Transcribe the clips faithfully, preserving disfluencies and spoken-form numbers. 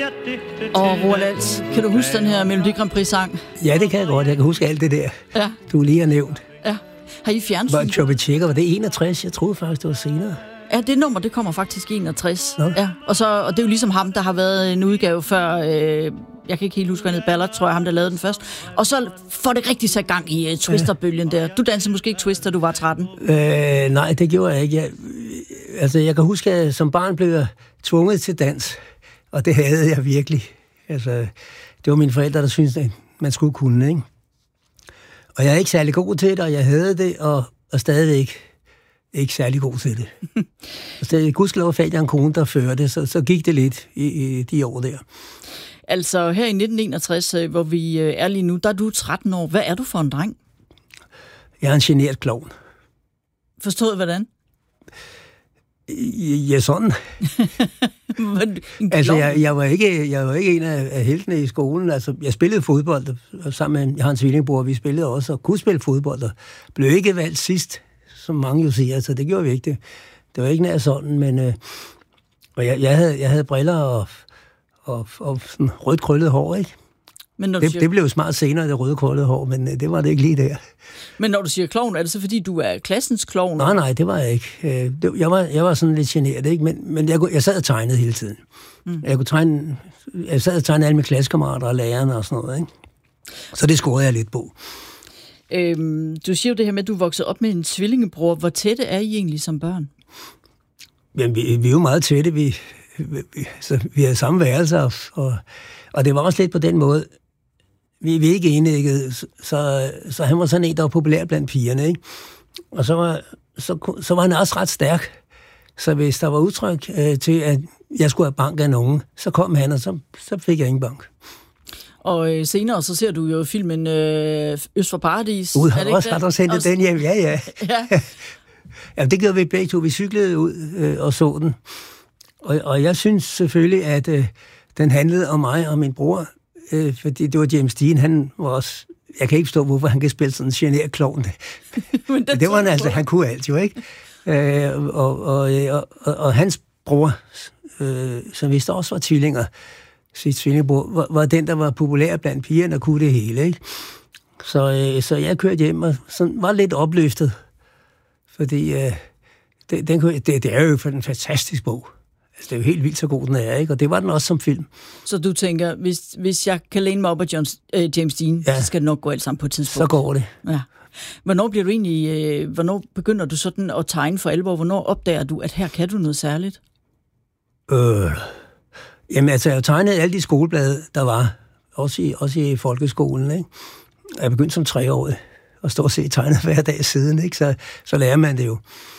Og Roald Als, kan du huske den her Melodi Grand Prix-sang? Ja, det kan jeg godt. Jeg kan huske alt det der, ja. du lige har nævnt. Ja. Har I fjernsyn? Var Chubby var det enogtres? Jeg troede faktisk, det var senere. Ja, det nummer, det kommer faktisk enogtres. Nå. Ja. Og, så, og det er jo ligesom ham, der har været en udgave før, øh, jeg kan ikke helt huske, hvad han hed, Ballard, tror jeg, ham der lavede den først. Og så får det rigtig sat gang i uh, Twister-bølgen der. Du dansede måske ikke Twister, du var tretten? Øh, nej, det gjorde jeg ikke. Jeg, altså, jeg kan huske, at som barn blev jeg tvunget til dans, og det havde jeg virkelig. Altså, det var mine forældre, der syntes, at man skulle kunne, ikke? Og jeg er ikke særlig god til det, og jeg havde det, og, og stadigvæk ikke særlig god til det. Så gudskelov fandt jeg en kone, der førte, så, så gik det lidt i, i de år der. Altså her i nitten enogtres, hvor vi er lige nu, der er du tretten år. Hvad er du for en dreng? Jeg er en genert klovn. Forstået hvordan? Ja, sådan. altså, jeg, jeg, var ikke, jeg var ikke en af, af heltene i skolen. Altså, jeg spillede fodbold sammen med, jeg har en tvillingbror, vi spillede også, og kunne spille fodbold, og blev ikke valgt sidst, som mange jo siger, så det gjorde vi ikke. Det, det var ikke nær sådan, men øh, og jeg, jeg, havde, jeg havde briller og, og, og sådan rødt krøllet hår, ikke? Men når det, siger... det blev jo smart senere, det røde krøllede hår, men øh, det var det ikke lige der. Men når du siger klovn, er det så fordi, du er klassens klovn? Nej, nej, det var jeg ikke. Øh, det, jeg, var, jeg var sådan lidt generet, ikke? Men, men jeg, jeg sad og tegnede hele tiden. Mm. Jeg kunne tegne, jeg sad og tegnede alle mine klassekammerater og lærerne og sådan noget, ikke? Så det scorede jeg lidt på. Øhm, du siger jo det her med, at du voksede op med en tvillingebror. Hvor tætte er I egentlig som børn? Jamen, vi, vi er jo meget tætte. Vi, vi, så vi har samme værelser, og, og det var også lidt på den måde. Vi, vi er ikke enægget, så, så han var sådan en, der var populær blandt pigerne, ikke? Og så var, så, så var han også ret stærk. Så hvis der var udtryk øh, til, at jeg skulle have bank af nogen, så kom han, og så, så fik jeg ingen bank. Og øh, senere så ser du jo filmen øh, Øst for Paradis. Ud har også, har du sendt også... den hjem? Ja, ja. ja. ja det gjorde vi begge to. Vi cyklede ud øh, og så den. Og, og jeg synes selvfølgelig, at øh, den handlede om mig og min bror, øh, fordi det var James Dean. Han var også... Jeg kan ikke forstå, hvorfor han kan spille sådan en genert klovn. Men det var han altså, han kunne alt jo, ikke? Øh, og, og, og, og, og hans bror, øh, som vist også var tvillinger, sit tvillingebror, var, var den, der var populær blandt pigerne og kunne det hele, ikke? Så, øh, så jeg kørte hjem og sådan, var lidt opløftet, fordi øh, det, den, det, det er jo en fantastisk bog. Altså, det er jo helt vildt så god, den er, ikke? Og det var den også som film. Så du tænker, hvis, hvis jeg kan læne mig op af Johns, øh, James Dean, ja, så skal det nok gå alt sammen på et tidspunkt? Så går det. Ja. Hvornår bliver du egentlig, øh, hvornår begynder du sådan at tegne for alvor? Hvornår opdager du, at her kan du noget særligt? Øh... Jamen altså, jeg tegnede alle de skoleblade, der var, også i, også i folkeskolen, ikke? Jeg begyndte som treårig og stå og se tegnet hver dag siden, ikke? Så, så lærer man det jo.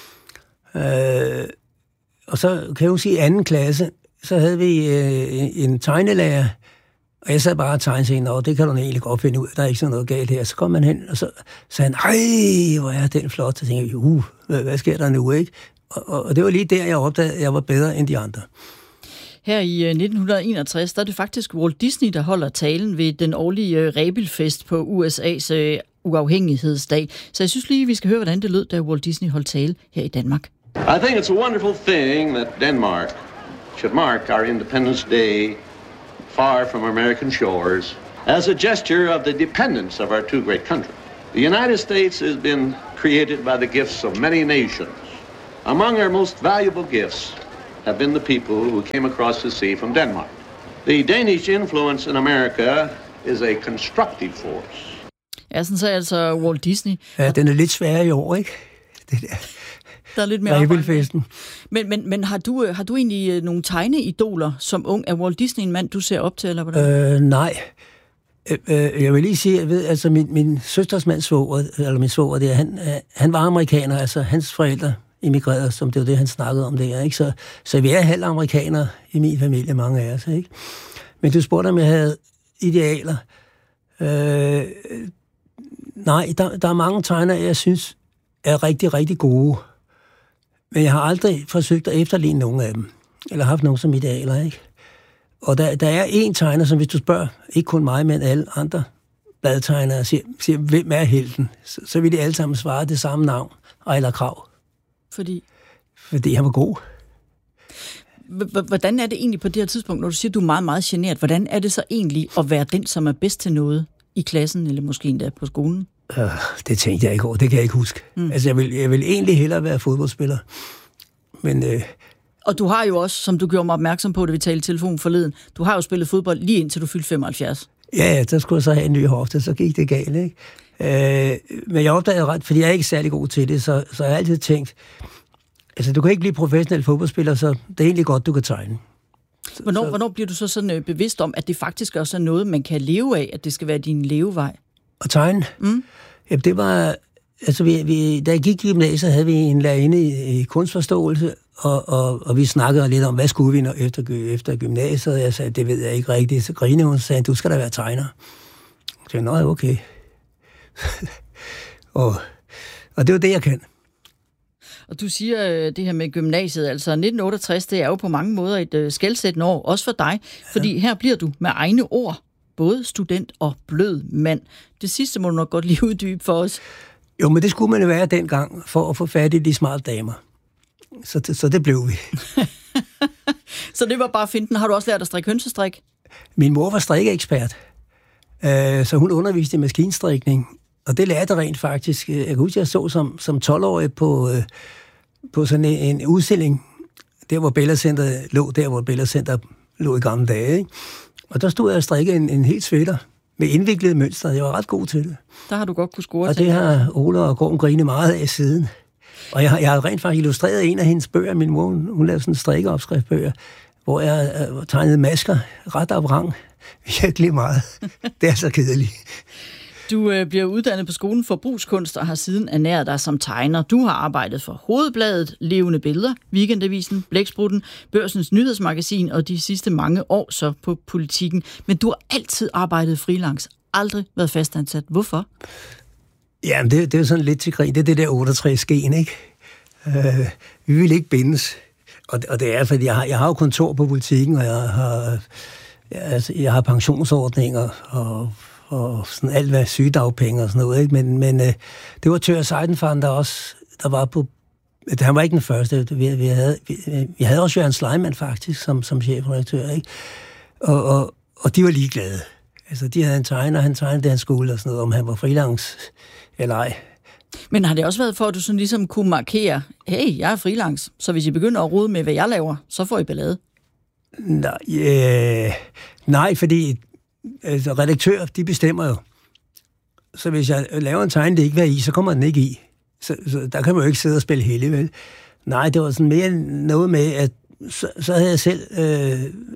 Øh, og så kan jeg jo sige, i anden klasse, så havde vi øh, en tegnelærer, og jeg sad bare og tegnede sig ind, og det kan du egentlig godt finde ud af, der er ikke sådan noget galt her. Så kom man hen, og så sagde han, ej, hvor er den flot. Så tænkte jeg, uh, hvad, hvad sker der nu, ikke? Og, og, og det var lige der, jeg opdagede, at jeg var bedre end de andre. Her i nitten enogtres, der er det faktisk Walt Disney, der holder talen ved den årlige Rebelfest på U S A's uafhængighedsdag. Så jeg synes lige, vi skal høre, hvordan det lød, da Walt Disney holdt tale her i Danmark. I think it's a wonderful thing that Denmark should mark our Independence Day far from American shores as a gesture of the dependence of our two great countries. The United States has been created by the gifts of many nations. Among our most valuable gifts have been the people who came across the sea from Denmark. The Danish influence in America is a constructive force. Ja, sådan så er altså Walt Disney. Ja, den er lidt sværere i år, ikke? Det der. Der er lidt mere Rebelfesten. Men, men, men har, du, har du egentlig nogle tegneidoler som ung? Er Walt Disney en mand, du ser op til, eller hvordan? Øh, nej. Øh, øh, jeg vil lige sige, jeg ved, altså min, min søsters mands svoger, eller min svoger der, han, han var amerikaner, altså hans forældre immigrerede, som det var det, han snakkede om der, ikke? Så, så vi er halv amerikanere i min familie, mange af os, ikke? Men du spurgte, om jeg havde idealer. Øh, nej, der, der er mange tegnere, jeg synes er rigtig, rigtig gode. Men jeg har aldrig forsøgt at efterligne nogen af dem. Eller haft nogen som idealer, ikke? Og der, der er en tegner, som hvis du spørger, ikke kun mig, men alle andre bladtegnere, siger, siger hvem er helten? Så, så vil de alle sammen svare det samme navn, Ejler Krag. Fordi? Fordi han var god. Hvordan er det egentlig på det her tidspunkt, når du siger, at du er meget, meget genert? Hvordan er det så egentlig at være den, som er bedst til noget i klassen, eller måske endda på skolen? Øh, det tænkte jeg ikke over. Det kan jeg ikke huske. Mm. Altså, jeg vil, jeg vil egentlig hellere være fodboldspiller. Men... Øh... Og du har jo også, som du gjorde mig opmærksom på, da vi talte i telefon forleden, du har jo spillet fodbold lige indtil du fyldte femoghalvfjerds. Ja, ja, der skulle jeg så have en ny hofte, så gik det galt, ikke? Øh, men jeg opdagede ret, fordi jeg er ikke særlig god til det, så, så jeg har altid tænkt, altså du kan ikke blive professionel fodboldspiller, så det er egentlig godt, du kan tegne. Så, hvornår, så, hvornår bliver du så sådan øh, bevidst om, at det faktisk også er noget, man kan leve af, at det skal være din levevej? Og tegne? Mm. Jamen det var, altså vi, vi, da jeg gik i gymnasiet, havde vi en lærerinde i, i kunstforståelse, og, og, og vi snakkede lidt om, hvad skulle vi når efter, efter gymnasiet, og jeg sagde, det ved jeg ikke rigtigt, så grinede hun og sagde, du skal da være tegner. Jeg sagde, nå, okay. og, og det var det, jeg kan. Og du siger det her med gymnasiet, altså nitten otteogtres, det er jo på mange måder et uh, skelsættende år, også for dig, fordi ja. Her bliver du med egne ord, både student og blød mand. Det sidste må du nok godt lige uddybe for os. Jo, men det skulle man jo være dengang, for at få fat i de smarte damer. Så det, så det blev vi. Så det var bare finten. Har du også lært at strikke hønsestrik? Min mor var strikkeekspert, øh, så hun underviste i maskinstrikning, og det lærte jeg rent faktisk. Jeg kan huske, jeg så som, som tolv-årig på, øh, på sådan en, en udstilling, der hvor Bella Center lå, der hvor Bella Center lå i gamle dage, ikke? Og der stod jeg og strikkede en, en helt sweater med indviklede mønstre. Jeg var ret god til det. Der har du godt kunne score. Og det har Ola og Gorm grinet meget af siden. Og jeg har, jeg har rent faktisk illustreret en af hendes bøger. Min mor, hun, hun lavede sådan en strikkeopskriftbøger, hvor jeg uh, tegnede masker ret op rang. Virkelig meget. Det er så kedeligt. Du øh, bliver uddannet på skolen for brugskunst og har siden ernæret dig som tegner. Du har arbejdet for Hovedbladet, Levende Billeder, Weekendavisen, Blæksprutten, Børsens Nyhedsmagasin og de sidste mange år så på Politikken. Men du har altid arbejdet freelance, aldrig været fastansat. Hvorfor? Jamen, det, det er sådan lidt til grin. Det er det der otteogtres-gen, ikke? Øh, vi vil ikke bindes. Og, og det er, fordi jeg har, jeg har jo kontor på Politikken, og jeg har, jeg, altså, jeg har pensionsordninger og, og sådan alt hvad sygedagpenge og sådan noget, ikke? Men, men øh, det var Tør Seidenfaden, der også der var på... Han var ikke den første. Vi, vi, havde, vi, vi havde også Jørgen Sleiman faktisk som, som chefredaktør, ikke? Og, og, og de var ligeglade. Altså, de havde en tegner, han tegnede det, han skulle og sådan noget, om han var freelance eller ej. Men har det også været for, at du sådan ligesom kunne markere, hey, jeg er freelance, så hvis I begynder at rode med, hvad jeg laver, så får I ballade? Nej, øh, nej fordi altså, redaktør, de bestemmer jo. Så hvis jeg laver en tegn, det ikke vil i, så kommer den ikke i. Så, så der kan man jo ikke sidde og spille heldig, vel? Nej, det var sådan mere noget med, at så, så havde jeg selv øh,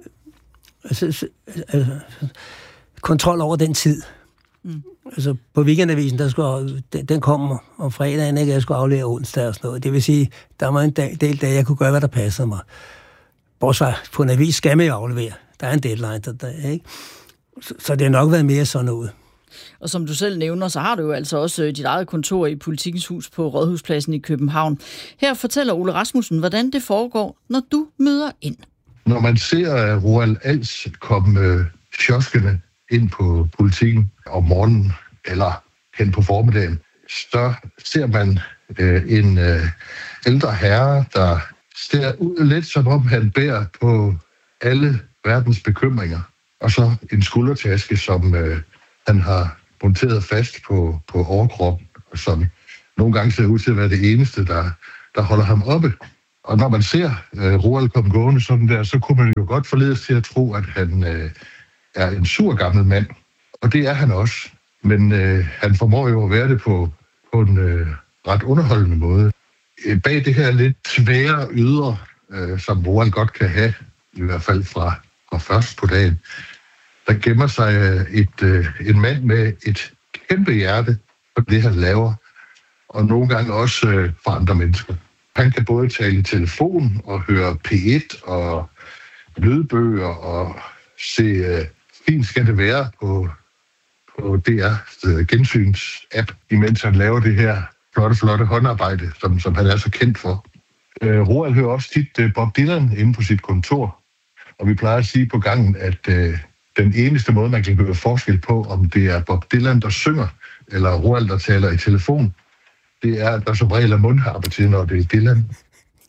altså, altså, kontrol over den tid. Mm. Altså på Weekendavisen, der skulle, den, den kom om fredagen, ikke? Jeg skulle aflevere onsdag og sådan noget. Det vil sige, der var en dag, del dag, jeg kunne gøre, hvad der passede mig. Bortset på en avis skal man jo aflevere. Der er en deadline, der, der ikke? Så, så det har nok været mere sådan noget. Og som du selv nævner, så har du jo altså også dit eget kontor i Politikens Hus på Rådhuspladsen i København. Her fortæller Ole Rasmussen, hvordan det foregår, når du møder ind. Når man ser Roald Als komme øh, sjoskende ind på Politikken om morgenen eller hen på formiddagen, så ser man øh, en øh, ældre herre, der ser ud lidt som om han bærer på alle verdens bekymringer. Og så en skuldertaske, som øh, han har monteret fast på, på overkroppen, og som nogle gange ser ud til at være det eneste, der, der holder ham oppe. Og når man ser øh, Roald komme gående sådan der, så kunne man jo godt forledes til at tro, at han øh, er en sur gammel mand. Og det er han også. Men øh, han formår jo at være det på, på en øh, ret underholdende måde. Bag det her lidt svære ydre, øh, som Roald godt kan have, i hvert fald fra, fra først på dagen, der gemmer sig et, øh, en mand med et kæmpe hjerte for det, han laver, og nogle gange også øh, for andre mennesker. Han kan både tale i telefon og høre P et og lydbøger og se øh, fint skal det være på, på D R's øh, gensyns-app, imens han laver det her flotte, flotte håndarbejde, som, som han er så kendt for. Øh, Roald hører også tit øh, Bob Dylan inde på sit kontor, og vi plejer at sige på gangen, at øh, den eneste måde, man kan gøre forskel på, om det er Bob Dylan, der synger, eller Roald, der taler i telefon, det er, at der som regel er mundharpe til, når det er Dylan.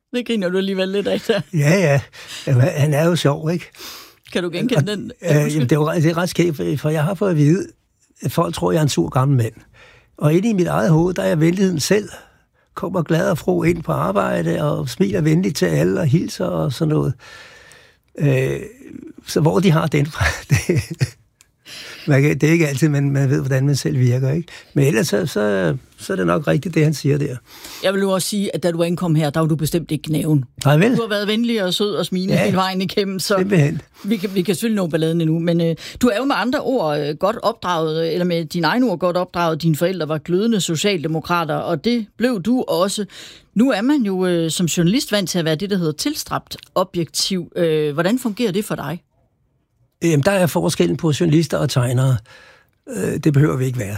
Det griner du alligevel lidt af der. Ja, ja. Jamen, han er jo sjov, ikke? Kan du genkende den? Øh, jamen, det, er jo, det er ret skægt, for jeg har fået at vide, at folk tror, jeg er en sur gammel mand. Og inde i mit eget hoved, der er jeg venligheden selv. Kommer glad og fro ind på arbejde, og smiler venligt til alle, og hilser og sådan noget. Øh, så hvor de har den fra, det, man kan, det er ikke altid, man, man ved, hvordan man selv virker, ikke? Men ellers så, så, så er det nok rigtigt, det han siger der. Jeg vil jo også sige, at da du ankom her, der var du bestemt ikke gnæven. Nej, vel? Du har været venlig og sød og smilende ja, hele vejen igennem, så simpelthen. Vi kan, vi kan selvfølgelig nå balladen endnu. Men øh, du er jo med andre ord øh, godt opdraget, eller med dine egne ord godt opdraget. Dine forældre var glødende socialdemokrater, og det blev du også. Nu er man jo øh, som journalist vant til at være det, der hedder tilstræbt objektiv. Øh, hvordan fungerer det for dig? Jamen, der er forskellen på journalister og tegnere. Øh, det behøver vi ikke være.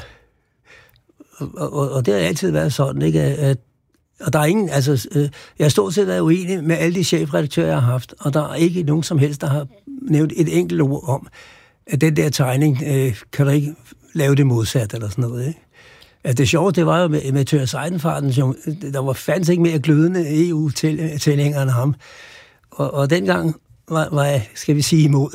Og, og, og det har altid været sådan, ikke? At, og der er ingen, altså, øh, jeg er stort set været uenig med alle de chefredaktører, jeg har haft, og der er ikke nogen som helst, der har nævnt et enkelt ord om, at den der tegning, øh, kan du ikke lave det modsat, eller sådan noget, ikke? At det sjove, det var jo med, med Tør Seidenfarten, der var fandens ikke mere glødende E U-tilhængere end ham. Og, og dengang var, var jeg, skal vi sige, imod.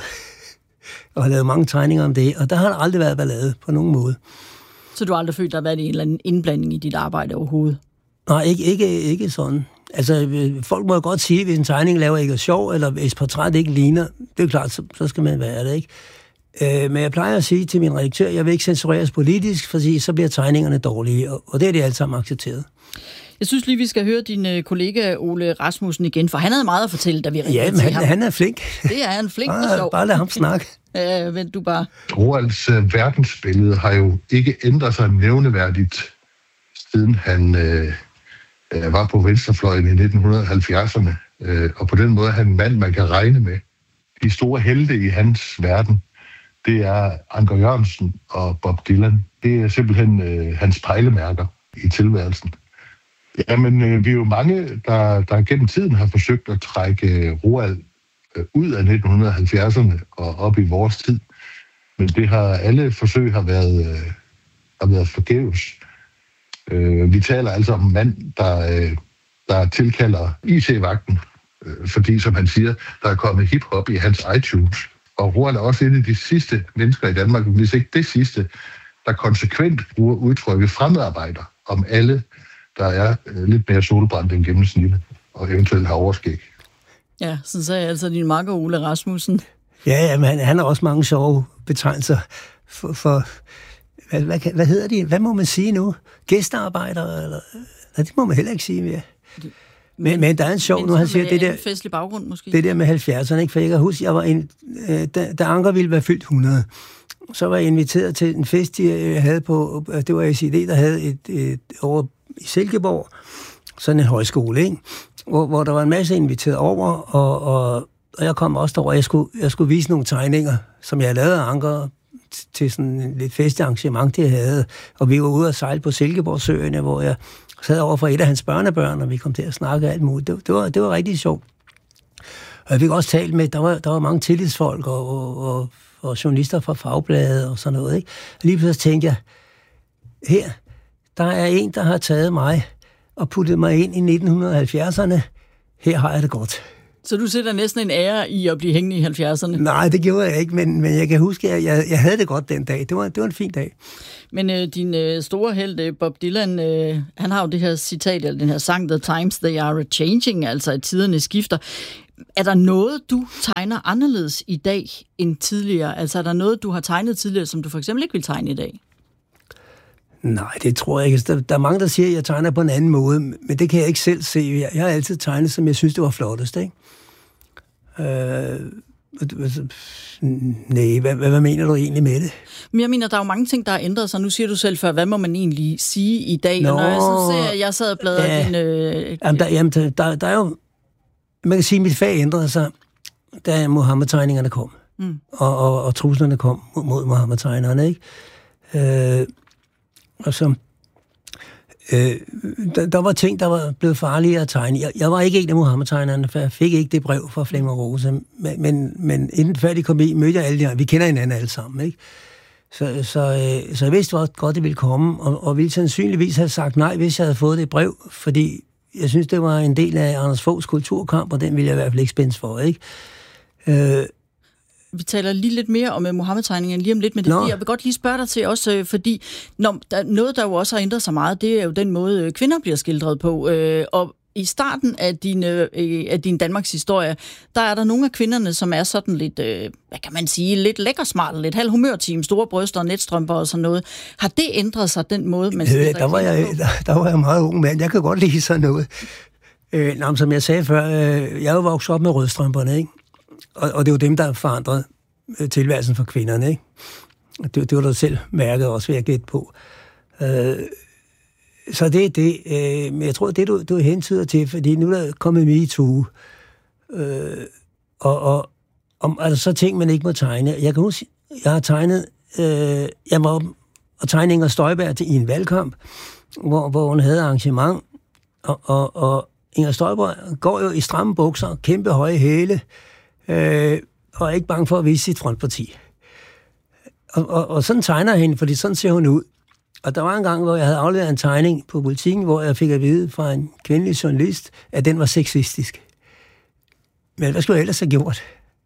Og har lavet mange tegninger om det, og der har aldrig været ballade på nogen måde. Så du har aldrig følt, der har været en eller anden indblanding i dit arbejde overhovedet? Nej, ikke, ikke, ikke sådan. Altså, folk må jo godt sige, hvis en tegning laver ikke er sjov, eller hvis portræt ikke ligner, det er klart, så, så skal man være det, ikke? Øh, men jeg plejer at sige til min redaktør, jeg vil ikke censureres politisk, fordi så bliver tegningerne dårlige, og, og det er de alle sammen accepteret. Jeg synes lige, vi skal høre din kollega Ole Rasmussen igen, for han havde meget at fortælle, da vi ringede ja, til han, ham. han er flink. Det er han flink og sjov. Bare lad ham snakke. Ja, vent du bare. Roalds uh, verdensbillede har jo ikke ændret sig nævneværdigt, siden han øh, var på venstrefløjen i nitten halvfjerdserne. Øh, og på den måde er han en mand, man kan regne med. De store helte i hans verden, det er Anker Jørgensen og Bob Dylan. Det er simpelthen øh, hans pejlemærker i tilværelsen. Jamen, øh, vi er jo mange, der, der gennem tiden har forsøgt at trække øh, Roald øh, ud af nitten halvfjerdserne og op i vores tid. Men det har alle forsøg har været, øh, har været forgæves. Øh, vi taler altså om en mand, der, øh, der tilkalder I T-vagten, øh, fordi, som han siger, der er kommet hiphop i hans iTunes. Og Roald er også en af de sidste mennesker i Danmark, hvis ikke det sidste, der konsekvent bruger udtrykket fremmedarbejder om alle, der er øh, lidt mere solbrændt end gennemsnittet, og eventuelt har overskæg. Ja, sådan sagde jeg altså din makker Ole Rasmussen. Ja, ja, men han har også mange sjove betegnelser for... for hvad, hvad, hvad hedder de? Hvad må man sige nu? Gæstearbejdere? Eller? Nej, det må man heller ikke sige mere. Men, men, men der er en sjov, nu han siger, det der, en festlig baggrund måske. Det der med halvfjerdserne, ikke? For jeg kan huske, jeg var en, øh, da, da Anker ville være fyldt hundrede, så var jeg inviteret til en fest, jeg havde på, det var S I D, der havde et, et over i Silkeborg, sådan en højskole, ikke? Hvor, hvor der var en masse inviteret over, og, og, og jeg kom også derover, jeg skulle, jeg skulle vise nogle tegninger, som jeg lavede af Anker til sådan en lidt festarrangement, det jeg havde, og vi var ude og sejle på Silkeborgsøerne, hvor jeg sad over for et af hans børnebørn, og vi kom til at snakke alt muligt. Det, det, var, det var rigtig sjovt. Og jeg fik også talt med, der var, der var mange tillidsfolk og, og, og, og journalister fra fagbladet og sådan noget, ikke? Og lige pludselig tænkte jeg, her, der er en, der har taget mig og puttet mig ind i nitten halvfjerdserne. Her har jeg det godt. Så du sætter næsten en ære i at blive hængende i halvfjerdserne? Nej, det gjorde jeg ikke, men, men jeg kan huske, at jeg, jeg havde det godt den dag. Det var, det var en fin dag. Men øh, din øh, store held, Bob Dylan, øh, han har jo det her citat, eller den her sang, The Times They Are Changing, altså at tiderne skifter. Er der noget, du tegner anderledes i dag end tidligere? Altså er der noget, du har tegnet tidligere, som du for eksempel ikke vil tegne i dag? Nej, det tror jeg ikke. Der, der er mange, der siger, at jeg tegner på en anden måde, men det kan jeg ikke selv se. Jeg, jeg har altid tegnet, som jeg synes, det var flottest, ikke? Øh, nej, hvad, hvad, hvad mener du egentlig med det? Men jeg mener, der er jo mange ting, der har ændret sig. Nu siger du selv før, hvad må man egentlig sige i dag? Nå, og når jeg så ser, at jeg sad og bladrede ja, din... Øh, jamen, der, jamen der, der, der er jo... Man kan sige, at mit fag ændrede sig, da Muhammed-tegningerne kom. Mm. Og, og, og truslerne kom mod Muhammed-tegnerne, ikke? Øh, og så... Øh, der, der var ting, der var blevet farlige at tegne. Jeg, jeg var ikke en af Muhammed-tegnerne, for jeg fik ikke det brev fra Flemming Rose. Men, men, men inden før de kom i, mødte jeg alle de andre. Vi kender hinanden alle sammen, ikke? Så, så, øh, så jeg vidste, hvor godt det ville komme, og, og ville sandsynligvis have sagt nej, hvis jeg havde fået det brev, fordi jeg synes, det var en del af Anders Foghs kulturkamp, og den vil jeg i hvert fald ikke spændes for, ikke? Øh, Vi taler lige lidt mere om Mohammed-tegningerne lige om lidt, men det, jeg vil godt lige spørge dig til også, fordi når, der, noget, der jo også har ændret sig meget, det er jo den måde, kvinder bliver skildret på. Øh, og i starten af din, øh, af din Danmarks historie, der er der nogle af kvinderne, som er sådan lidt, øh, hvad kan man sige, lidt lækkersmart, lidt halv humørteam, store bryster og netstrømper og sådan noget. Har det ændret sig, den måde, man øh, der, var jeg, der, der var jeg meget ung mand. Jeg kan godt lide sådan noget. Øh, nå, som jeg sagde før, øh, jeg er jo vokset op med rødstrømperne, ikke? Og, og det er jo dem, der har forandret tilværelsen for kvinderne, ikke? Det, det var du selv mærket også, ved at gætte på. Øh, så det er det. Øh, men jeg tror, det du, du hentyder til, fordi nu er der kommet MeToo. Øh, og, og om, altså, så ting, man ikke må tegne. Jeg kan huske, jeg har tegnet, øh, jeg var og tegne Inger Støjberg til, i en valgkamp, hvor, hvor hun havde arrangement, og, og, og Inger Støjberg går jo i stramme bukser, kæmpe høje hæle, øh, og er ikke bange for at vise sit frontparti. Og, og, og sådan tegner jeg hende, fordi sådan ser hun ud. Og der var en gang, hvor jeg havde afleveret en tegning på Politiken, hvor jeg fik at vide fra en kvindelig journalist, at den var sexistisk. Men hvad skulle jeg ellers have gjort?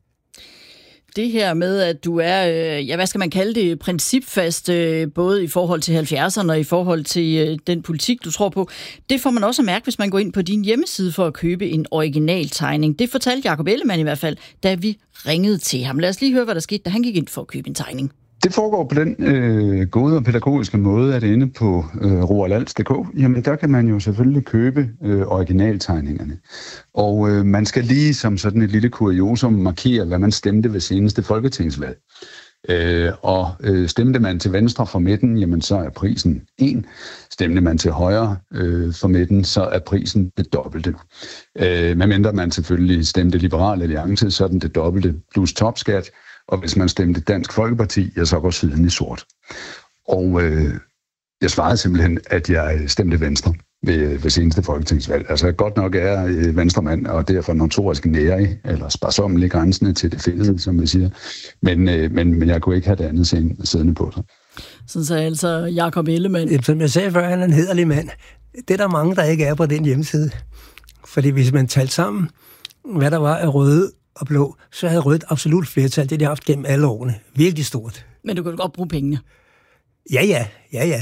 Det her med, at du er, øh, ja, hvad skal man kalde det, principfast, øh, både i forhold til halvfjerdserne og i forhold til øh, den politik, du tror på, det får man også at mærke, hvis man går ind på din hjemmeside for at købe en original tegning. Det fortalte Jacob Ellemann i hvert fald, da vi ringede til ham. Lad os lige høre, hvad der skete, da han gik ind for at købe en tegning. Det foregår på den øh, gode og pædagogiske måde, at inde på øh, roald als punktum d k, jamen der kan man jo selvfølgelig købe øh, originaltegningerne. Og øh, man skal lige som sådan et lille kuriosum markere, hvad man stemte ved seneste folketingsvalg. Øh, og øh, stemte man til venstre for midten, jamen så er prisen en. Stemte man til højre øh, for midten, så er prisen det dobbelte. Øh, medmindre man selvfølgelig stemte Liberal Alliance, så er den det dobbelte plus topskat. Og hvis man stemte Dansk Folkeparti, ja, så går siden i sort. Og øh, jeg svarede simpelthen, at jeg stemte Venstre ved, ved seneste folketingsvalg. Altså jeg godt nok er øh, venstremand, og derfor notorisk nærig, eller sparsommelig grænsende til det fede, som vi siger. Men, øh, men, men jeg kunne ikke have det andet siddende på sig. Sådan sagde altså Jacob Ellemann. Som jeg sagde før, han er en hæderlig mand. Det er der mange, der ikke er på den hjemmeside. Fordi hvis man talte sammen, hvad der var af røde og blå, så havde rødt absolut flertal. Det har de haft gennem alle årene. Virkelig stort. Men du kan godt bruge pengene. Ja, ja. Ja, ja.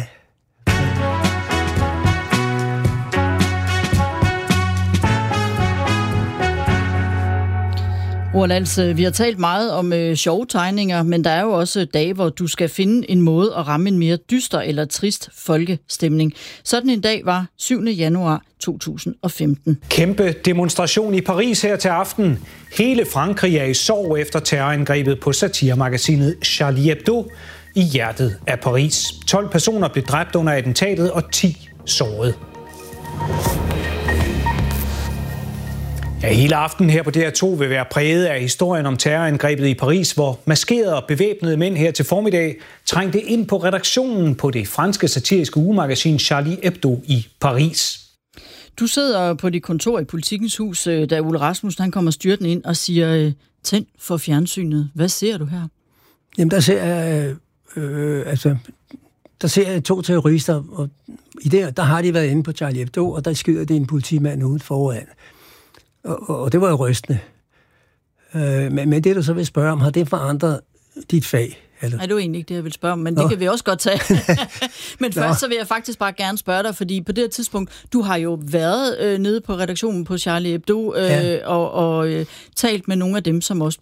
Roald als, vi har talt meget om øh, sjove tegninger, men der er jo også dage, hvor du skal finde en måde at ramme en mere dyster eller trist folkestemning. Sådan en dag var syvende januar to tusind og femten. Kæmpe demonstration i Paris her til aften. Hele Frankrig er i sorg efter terrorangrebet på satiremagasinet Charlie Hebdo i hjertet af Paris. tolv personer blev dræbt under attentatet og ti såret. Ja, hele aftenen her på D R to vil være præget af historien om terrorangrebet i Paris, hvor maskerede og bevæbnede mænd her til formiddag trængte ind på redaktionen på det franske satiriske ugemagasin Charlie Hebdo i Paris. Du sidder på dit kontor i Politikens Hus, da Ole Rasmussen han kommer styrtende ind og siger, tænd for fjernsynet. Hvad ser du her? Jamen, der ser jeg, øh, altså, der ser jeg to terrorister, og i det, der har de været inde på Charlie Hebdo, og der skyder de en politimand ude foran. Og, og det var jo rystende. Øh, men, men det, du så vil spørge om, har det forandret dit fag? Eller? Nej, det er jo egentlig ikke det, jeg vil spørge om, men Nå. det kan vi også godt tage. Men Nå. først så vil jeg faktisk bare gerne spørge dig, fordi på det her tidspunkt, du har jo været øh, nede på redaktionen på Charlie Hebdo øh, ja. og, og øh, talt med nogle af dem, som også